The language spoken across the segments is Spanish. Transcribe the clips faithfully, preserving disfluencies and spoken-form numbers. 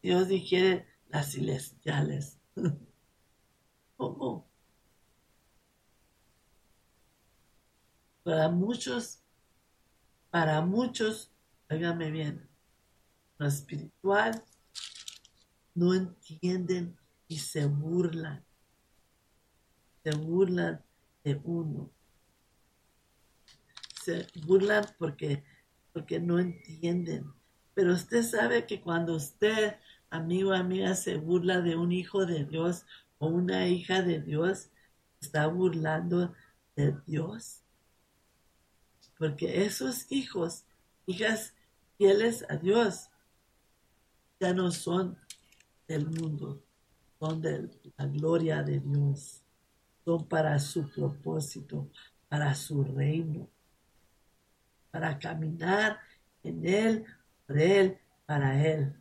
Dios dijere las celestiales. ¿Cómo? Para muchos, para muchos, óigame bien, lo espiritual no entienden y se burlan. Se burlan de uno. Se burlan porque, porque no entienden. Pero usted sabe que cuando usted, amigo o amiga, se burla de un hijo de Dios o una hija de Dios, está burlando de Dios. Porque esos hijos, hijas fieles a Dios, ya no son del mundo, son de la gloria de Dios. Son para su propósito, para su reino, para caminar en Él, por Él, para Él.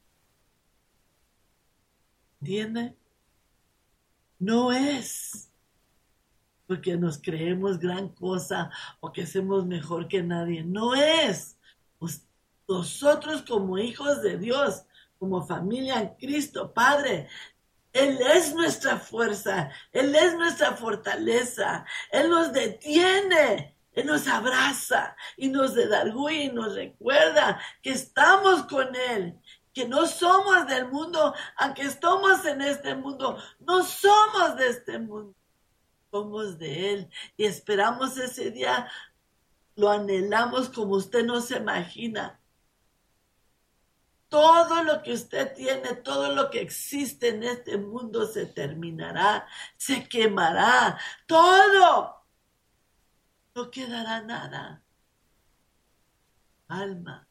¿Entiende? No es porque nos creemos gran cosa o que somos mejor que nadie. No es. Pues nosotros como hijos de Dios, como familia en Cristo, Padre, Él es nuestra fuerza, Él es nuestra fortaleza, Él nos detiene, Él nos abraza y nos redarguye y nos recuerda que estamos con Él, que no somos del mundo, aunque estamos en este mundo, no somos de este mundo, somos de Él y esperamos ese día, lo anhelamos como usted no se imagina. Todo lo que usted tiene, todo lo que existe en este mundo se terminará, se quemará, todo. No quedará nada. Alma,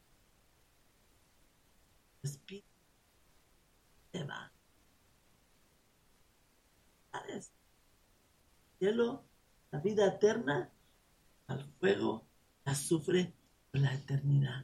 espíritu, se va. El cielo, la vida eterna, al fuego, la sufre por la eternidad.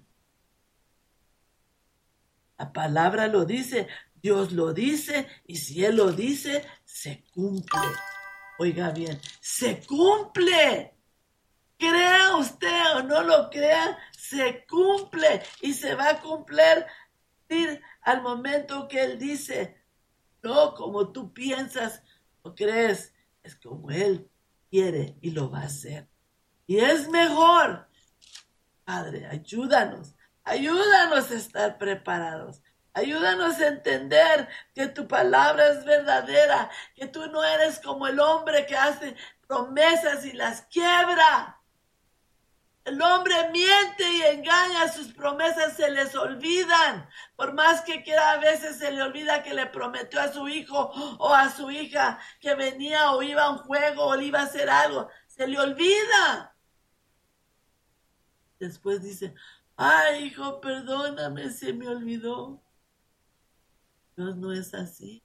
La palabra lo dice, Dios lo dice, y si Él lo dice, se cumple. Oiga bien, se cumple. Crea usted o no lo crea, se cumple y se va a cumplir al momento que Él dice, no como tú piensas o crees, es como Él quiere y lo va a hacer. Y es mejor. Padre, ayúdanos, ayúdanos a estar preparados. Ayúdanos a entender que tu palabra es verdadera, que tú no eres como el hombre que hace promesas y las quiebra. El hombre miente y engaña, sus promesas se les olvidan. Por más que quiera, a veces se le olvida que le prometió a su hijo o a su hija que venía o iba a un juego o le iba a hacer algo. Se le olvida. Después dice, ay, hijo, perdóname, se me olvidó. Dios no es así.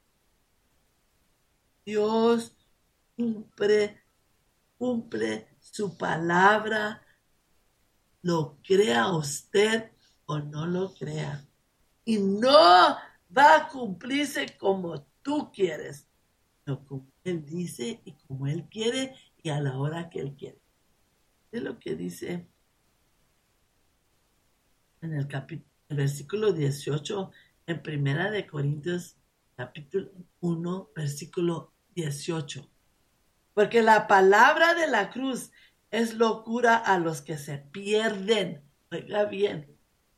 Dios cumple, cumple su palabra. Lo crea usted o no lo crea. Y no va a cumplirse como tú quieres, sino como Él dice y como Él quiere y a la hora que Él quiere. Es lo que dice en el capítulo, el versículo dieciocho, en Primera de Corintios, capítulo uno, versículo dieciocho. Porque la palabra de la cruz es locura a los que se pierden. Oiga bien.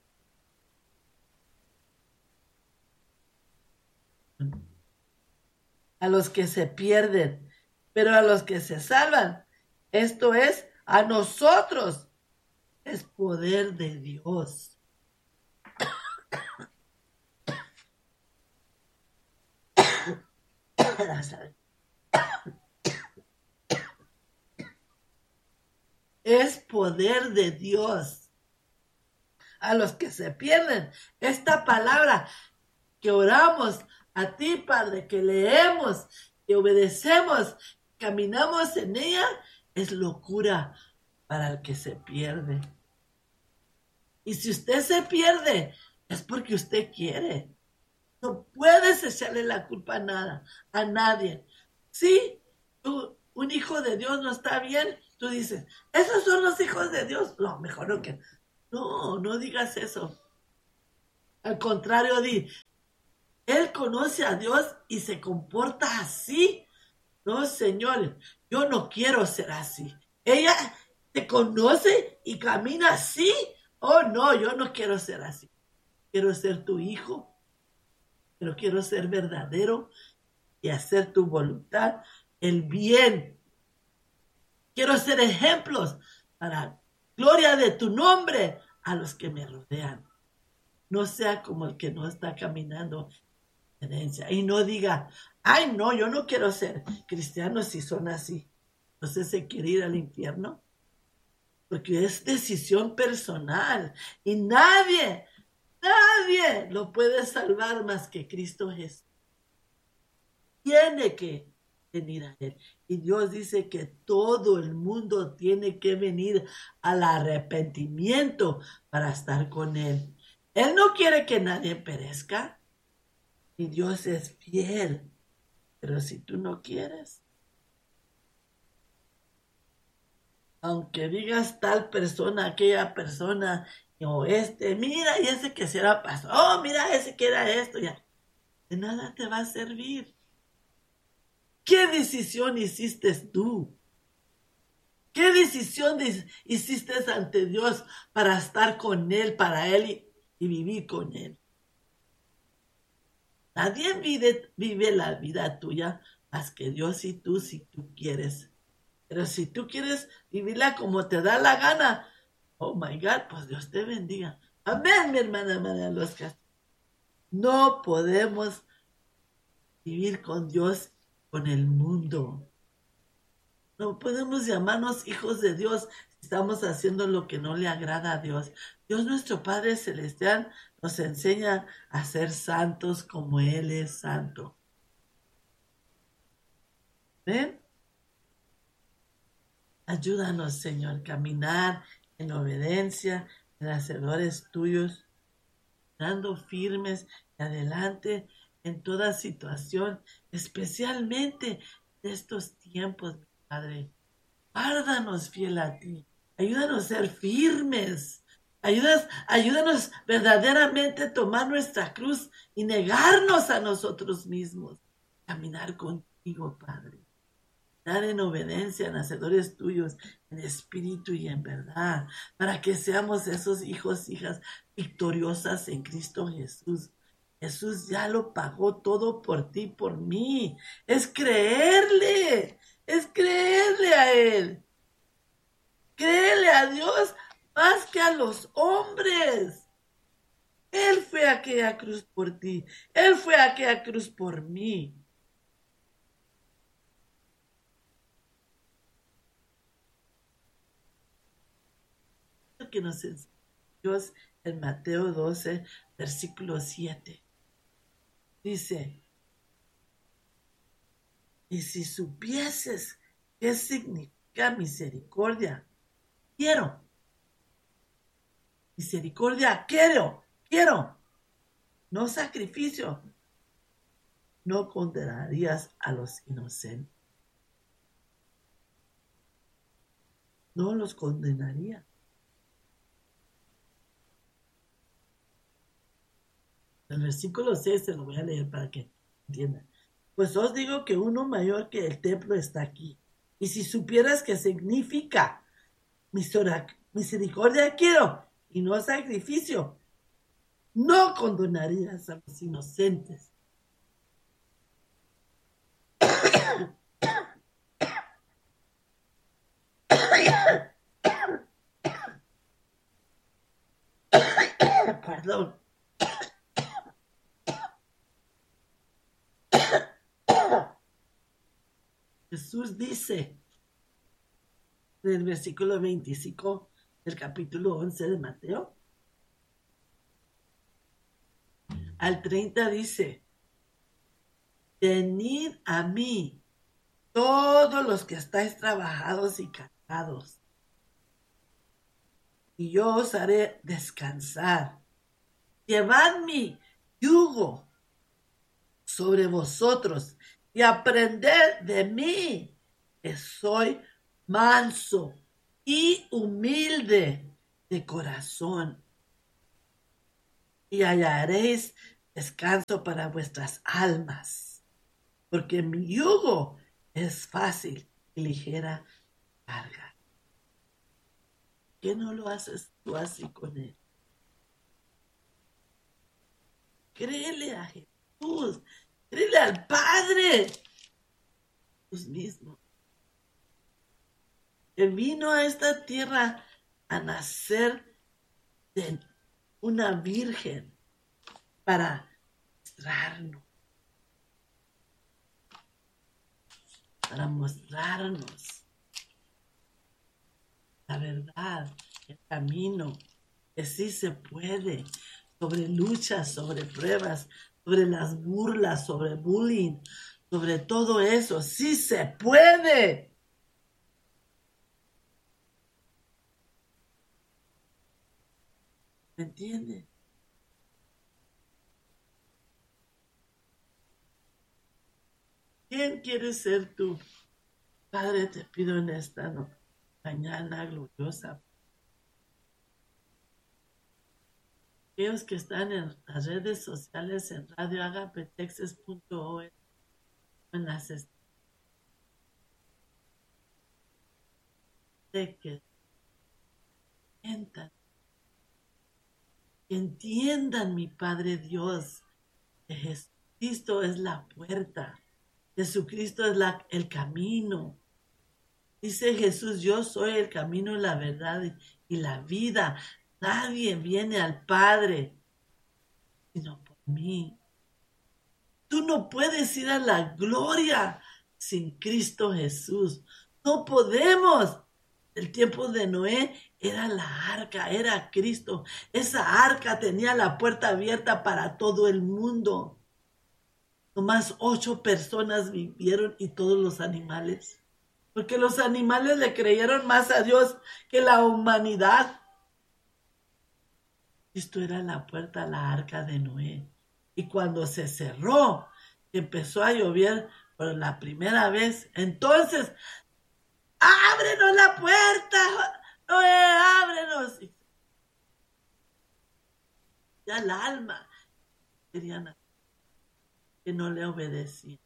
A los que se pierden, pero a los que se salvan, esto es, a nosotros, es poder de Dios. Es poder de Dios. A los que se pierden, esta palabra que oramos a ti, Padre, que leemos, que obedecemos, caminamos en ella, es locura para el que se pierde. Y si usted se pierde, es porque usted quiere. No puedes echarle la culpa a nada, a nadie. Sí, tú, un hijo de Dios no está bien, tú dices, esos son los hijos de Dios. No, mejor no que... No, no digas eso. Al contrario, di, Él conoce a Dios y se comporta así. No, Señor, yo no quiero ser así. Ella te conoce y camina así. Oh, no, yo no quiero ser así. Quiero ser tu hijo, pero quiero ser verdadero y hacer tu voluntad, el bien. Quiero ser ejemplos para gloria de tu nombre a los que me rodean. No sea como el que no está caminando en herencia. Y no diga, ay, no, yo no quiero ser cristiano si son así. Entonces se quiere ir al infierno. Porque es decisión personal. Y nadie, nadie lo puede salvar más que Cristo Jesús. Tiene que venir a Él. Y Dios dice que todo el mundo tiene que venir al arrepentimiento para estar con Él. Él no quiere que nadie perezca. Y Dios es fiel. Pero si tú no quieres, aunque digas tal persona, aquella persona, o este, mira, y ese que será pastor, oh, mira, ese que era esto, ya, de nada te va a servir. ¿Qué decisión hiciste tú? ¿Qué decisión hiciste ante Dios para estar con Él, para Él y, y vivir con Él? Nadie vive, vive la vida tuya más que Dios y tú si tú quieres. Pero si tú quieres vivirla como te da la gana, oh my God, pues Dios te bendiga. Amén, mi hermana María Losca. No podemos vivir con Dios, con el mundo. No podemos llamarnos hijos de Dios si estamos haciendo lo que no le agrada a Dios. Dios nuestro Padre Celestial nos enseña a ser santos como Él es santo. ¿Ven? Ayúdanos, Señor, caminar en obediencia, en hacedores tuyos, dando firmes y adelante en toda situación, especialmente en estos tiempos, Padre. Guárdanos fiel a ti. Ayúdanos a ser firmes. Ayúdanos, ayúdanos verdaderamente a tomar nuestra cruz y negarnos a nosotros mismos. Caminar contigo, Padre. Dar en obediencia, nacedores tuyos, en espíritu y en verdad, para que seamos esos hijos, hijas victoriosas en Cristo Jesús. Jesús ya lo pagó todo por ti, por mí. Es creerle, es creerle a Él. Créele a Dios más que a los hombres. Él fue a aquella cruz por ti. Él fue a aquella cruz por mí. Lo que nos enseña Dios en Mateo doce, versículo siete. Dice, y si supieses qué significa misericordia, quiero. Misericordia, quiero, quiero. No sacrificio. No condenarías a los inocentes. No los condenaría. El versículo seis se lo voy a leer para que entiendan. Pues os digo que uno mayor que el templo está aquí. Y si supieras qué significa misericordia quiero y no sacrificio, no condenarías a los inocentes. Perdón. Jesús dice en el versículo veinticinco del capítulo once de Mateo, al treinta dice, venid a mí todos los que estáis trabajados y cansados, y yo os haré descansar. Llevad mi yugo sobre vosotros y aprended de mí, que soy manso y humilde de corazón, y hallaréis descanso para vuestras almas, porque mi yugo es fácil y ligera carga. ¿Por qué no lo haces tú así con él? Créele a Jesús, créele al Padre, Jesús mismo, que vino a esta tierra a nacer de una virgen para mostrarnos, para mostrarnos la verdad, el camino, que sí se puede, sobre luchas, sobre pruebas, sobre las burlas, sobre bullying, sobre todo eso, sí se puede. ¿Me entiendes? ¿Quién quieres ser tú? Padre, te pido en esta no, mañana gloriosa. Aquellos que están en las redes sociales, en radio agape texas punto org, en las est- de que entiendan, que entiendan, mi Padre Dios, que Jesucristo es la puerta, Jesucristo es la, el camino. Dice Jesús, yo soy el camino, la verdad y la vida. Nadie viene al Padre sino por mí. Tú no puedes ir a la gloria sin Cristo Jesús. No podemos. El tiempo de Noé era la arca, era Cristo. Esa arca tenía la puerta abierta para todo el mundo. Nomás ocho personas vivieron y todos los animales. Porque los animales le creyeron más a Dios que la humanidad. Esto era la puerta a la arca de Noé. Y cuando se cerró, empezó a llover por la primera vez, entonces, ábrenos la puerta, Noé, ábrenos. Y ya el alma querían que no le obedecían.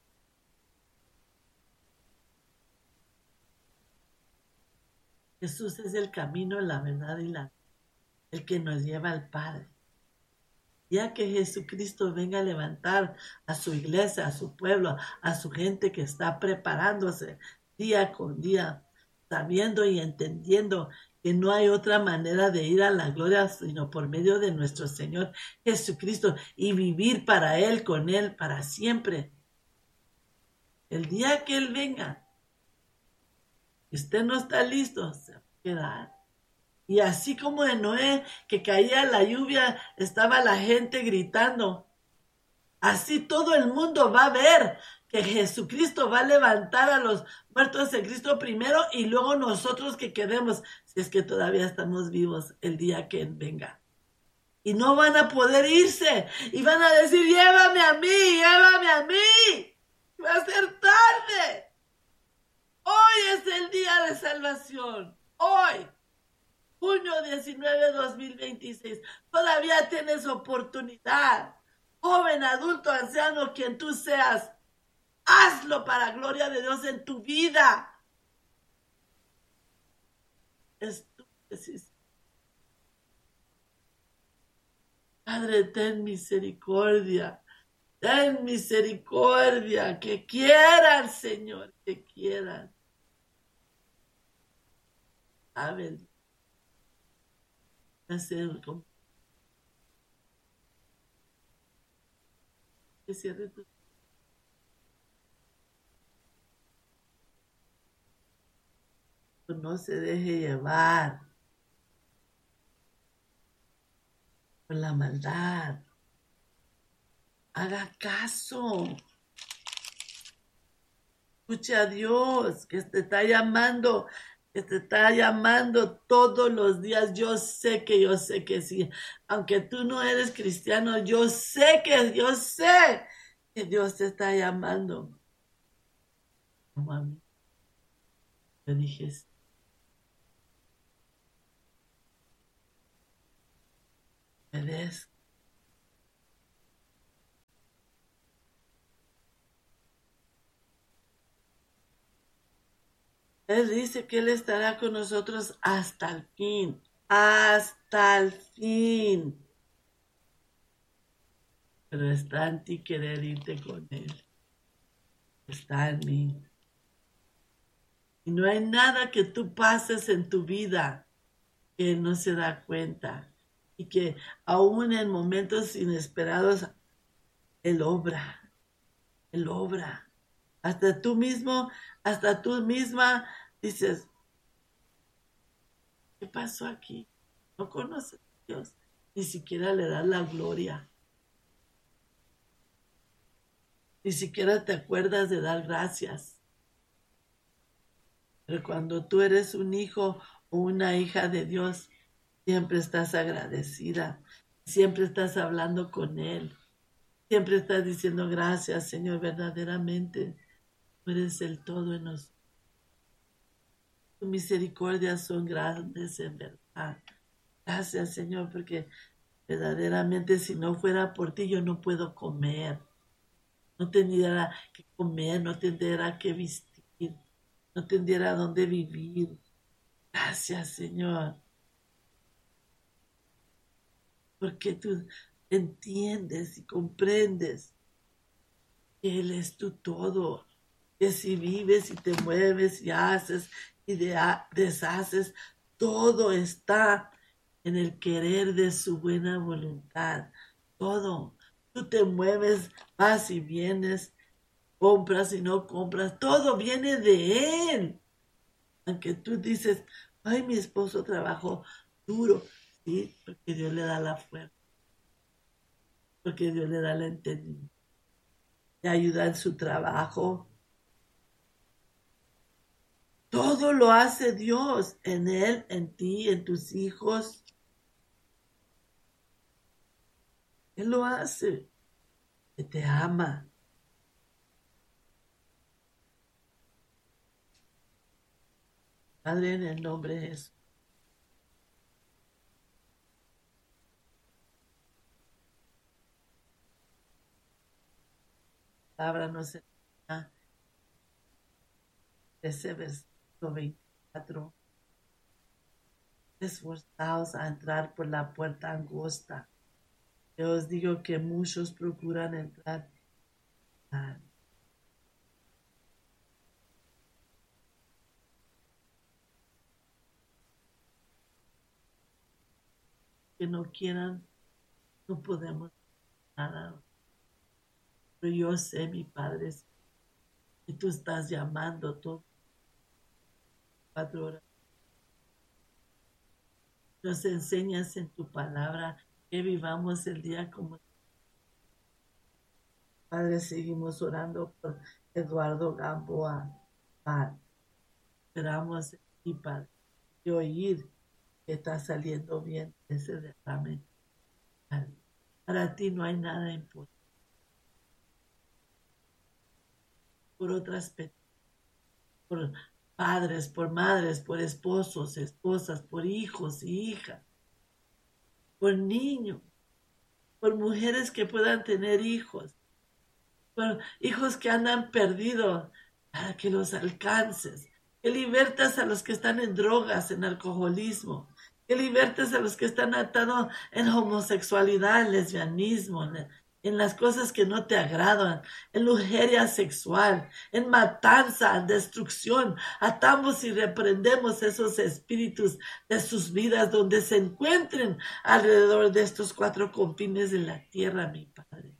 Jesús es el camino, la verdad y la el que nos lleva al Padre. Ya que Jesucristo venga a levantar a su iglesia, a su pueblo, a su gente que está preparándose día con día, sabiendo y entendiendo que no hay otra manera de ir a la gloria sino por medio de nuestro Señor Jesucristo y vivir para Él, con Él, para siempre. El día que Él venga, si usted no está listo, se va a quedar. Y así como de Noé, que caía la lluvia, estaba la gente gritando. Así todo el mundo va a ver que Jesucristo va a levantar a los muertos en Cristo primero y luego nosotros que quedemos, si es que todavía estamos vivos el día que Él venga. Y no van a poder irse y van a decir, llévame a mí, llévame a mí. Va a ser tarde. Hoy es el día de salvación. Hoy. junio diecinueve, dos mil veintiséis. Todavía tienes oportunidad. Joven, adulto, anciano, quien tú seas, hazlo para gloria de Dios en tu vida. Es tu decisión. Padre, ten misericordia. Ten misericordia. Que quieran, Señor, que quieran. Saben. Hacer como que cierre tu... No se deje llevar por la maldad. Haga caso. Escuche a Dios que te está llamando, que te está llamando todos los días. Yo sé que, yo sé que sí. Aunque tú no eres cristiano, yo sé que, yo sé que Dios te está llamando. Como a mí. Yo dije, obedezco. Él dice que Él estará con nosotros hasta el fin, hasta el fin. Pero está en ti querer irte con Él. Está en mí. Y no hay nada que tú pases en tu vida que Él no se da cuenta. Y que aún en momentos inesperados, Él obra. Él obra. Hasta tú mismo, hasta tú misma dices, ¿qué pasó aquí? No conoces a Dios. Ni siquiera le das la gloria. Ni siquiera te acuerdas de dar gracias. Pero cuando tú eres un hijo o una hija de Dios, siempre estás agradecida. Siempre estás hablando con Él. Siempre estás diciendo gracias, Señor, verdaderamente. Tú eres el todo en nosotros. Tus misericordias son grandes en verdad. Gracias, Señor, porque verdaderamente si no fuera por ti yo no puedo comer. No tendría que comer, no tendría que vestir, no tendría dónde vivir. Gracias, Señor. Porque tú entiendes y comprendes que Él es tu todo. Que si vives y te mueves y haces y deshaces, todo está en el querer de su buena voluntad. Todo. Tú te mueves, vas y vienes, compras y no compras. Todo viene de Él. Aunque tú dices, ay, mi esposo trabajó duro. Sí, porque Dios le da la fuerza. Porque Dios le da el entendimiento. Te ayuda en su trabajo. Todo lo hace Dios en Él, en ti, en tus hijos. Él lo hace. Que te ama. Padre, en el nombre de Jesús. La palabra nos enseña ese versículo veinticuatro. Esforzaos a entrar por la puerta angosta. Yo os digo que muchos procuran entrar. Que no quieran, no podemos nada. Pero yo sé, mi Padre, que tú estás llamando todo cuatro horas. Nos enseñas en tu palabra que vivamos el día como Padre. Seguimos orando por Eduardo Gamboa. Padre, esperamos en ti, Padre, de oír que está saliendo bien ese derrame. Padre, para ti no hay nada imposible. Por otras personas, por padres, por madres, por esposos, esposas, por hijos y hijas, por niños, por mujeres que puedan tener hijos, por hijos que andan perdidos, para que los alcances, que libertas a los que están en drogas, en alcoholismo, que libertes a los que están atados en homosexualidad, en lesbianismo, en, en las cosas que no te agradan, en lujuria sexual, en matanza, en destrucción. Atamos y reprendemos esos espíritus de sus vidas donde se encuentren alrededor de estos cuatro confines de la tierra, mi Padre.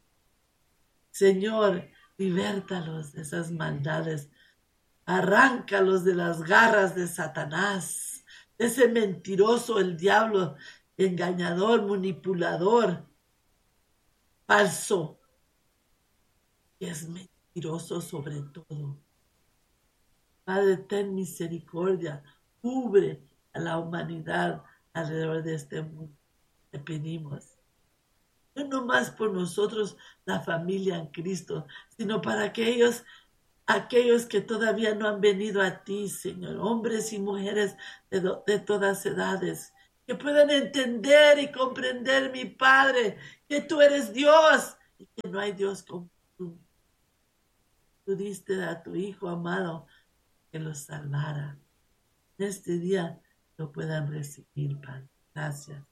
Señor, libértalos de esas maldades. Arráncalos de las garras de Satanás, de ese mentiroso, el diablo, engañador, manipulador, falso, que es mentiroso sobre todo. Padre, ten misericordia, cubre a la humanidad alrededor de este mundo. Te pedimos. No nomás por nosotros, la familia en Cristo, sino para aquellos, aquellos que todavía no han venido a ti, Señor, hombres y mujeres de, do, de todas edades, que puedan entender y comprender, mi Padre, que tú eres Dios y que no hay Dios como tú. Tú diste a tu Hijo amado que los salvara. En este día lo puedan recibir, Padre. Gracias.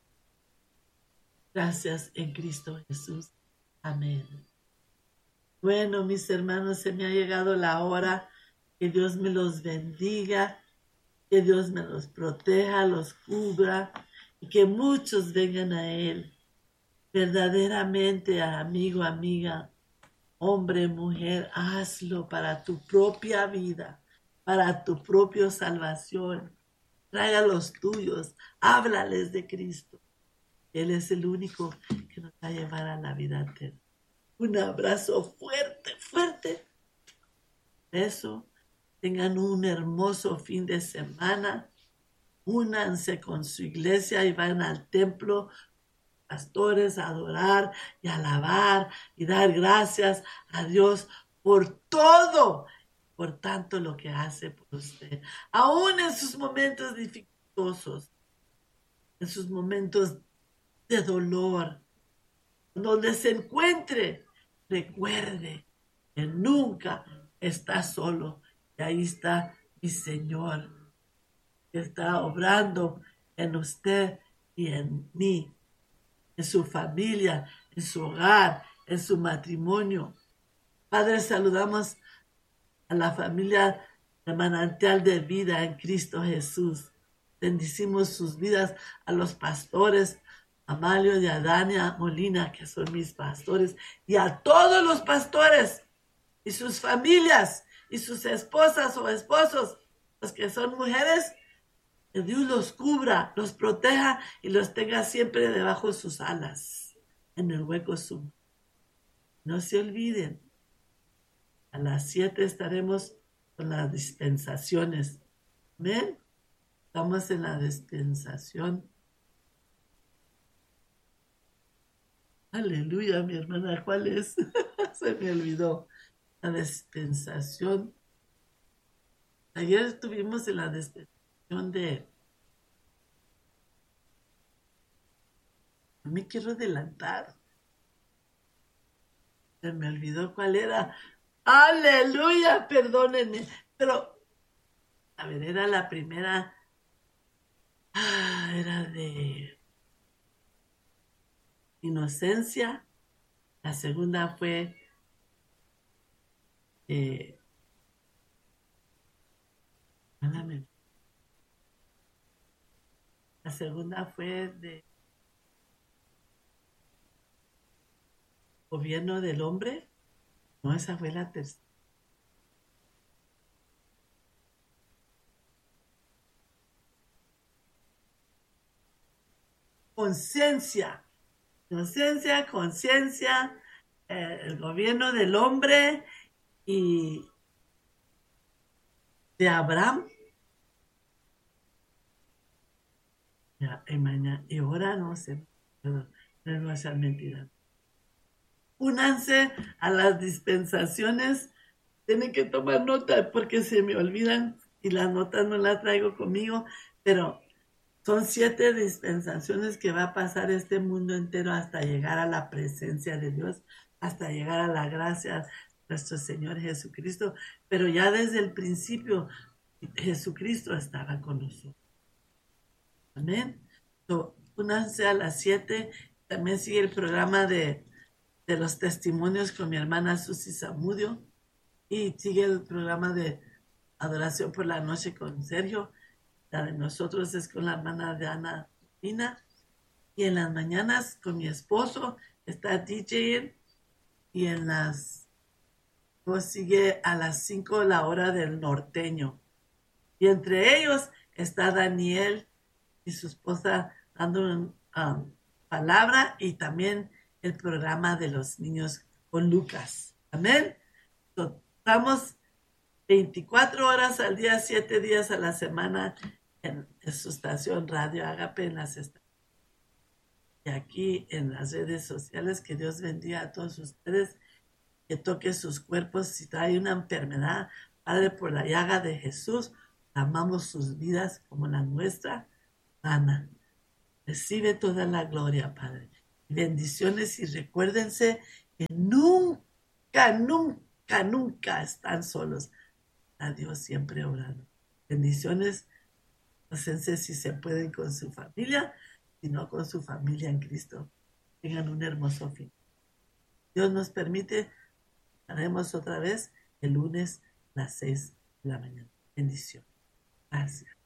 Gracias en Cristo Jesús. Amén. Bueno, mis hermanos, se me ha llegado la hora. Que Dios me los bendiga, que Dios me los proteja, los cubra y que muchos vengan a Él. Verdaderamente, amigo, amiga, hombre, mujer, hazlo para tu propia vida, para tu propia salvación. Trae a los tuyos, háblales de Cristo. Él es el único que nos va a llevar a la vida eterna. Un abrazo fuerte, fuerte. Eso. Tengan un hermoso fin de semana. Únanse con su iglesia y vayan al templo, pastores, a adorar y alabar y dar gracias a Dios por todo, por tanto lo que hace por usted. Aún en sus momentos dificultosos, en sus momentos de dolor, donde se encuentre, recuerde que nunca está solo. Y ahí está mi Señor, que está obrando en usted y en mí, en su familia, en su hogar, en su matrimonio. Padre, saludamos a la familia de Manantial de Vida en Cristo Jesús. Bendicimos sus vidas a los pastores, Amalio y a Dania Molina, que son mis pastores, y a todos los pastores y sus familias, y sus esposas o esposos, los que son mujeres, que Dios los cubra, los proteja y los tenga siempre debajo de sus alas, en el hueco suyo. No se olviden, a las siete estaremos con las dispensaciones. ¿Ven? Estamos en la dispensación. Aleluya, mi hermana, ¿cuál es? Se me olvidó. La dispensación. Ayer estuvimos en la dispensación de... No me quiero adelantar. Se me olvidó cuál era. Aleluya, perdónenme. Pero, a ver, era la primera... Ah, era de inocencia. La segunda fue... Eh, La segunda fue de gobierno del hombre. No, esa fue la tercera. Conciencia. Conciencia, conciencia, eh, el gobierno del hombre y de Abraham. Ya, y mañana, y ahora no sé, perdón, no es mentira. Únanse a las dispensaciones, tienen que tomar nota porque se me olvidan y las notas no las traigo conmigo, pero son siete dispensaciones que va a pasar este mundo entero hasta llegar a la presencia de Dios, hasta llegar a la gracia de nuestro Señor Jesucristo, pero ya desde el principio Jesucristo estaba con nosotros. Amén. So, únanse a las siete. También sigue el programa de, de los testimonios con mi hermana Susi Zamudio. Y sigue el programa de adoración por la noche con Sergio. La de nosotros es con la hermana de Ana Pina. Y en las mañanas con mi esposo está DJing. Y en las... Pues sigue a las cinco la hora del norteño. Y entre ellos está Daniel y su esposa dando una um, palabra y también el programa de los niños con Lucas. Amén. So, estamos veinticuatro horas al día, siete días a la semana en, en su estación Radio Agape en las estaciones. Y aquí en las redes sociales, que Dios bendiga a todos ustedes, que toque sus cuerpos. Si trae una enfermedad, Padre, por la llaga de Jesús, amamos sus vidas como la nuestra. Ana, recibe toda la gloria, Padre. Bendiciones y recuérdense que nunca, nunca, nunca están solos. a Dios siempre orando. Bendiciones. No sé si se pueden con su familia, sino con su familia en Cristo. Tengan un hermoso fin. Dios nos permite, haremos otra vez el lunes a las seis de la mañana. Bendición. Gracias.